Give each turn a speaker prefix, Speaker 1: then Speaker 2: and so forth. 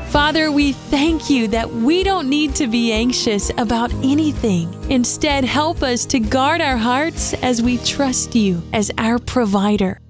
Speaker 1: Father, we thank you that we don't need to be anxious about anything. Instead, help us to guard our hearts as we trust you as our provider.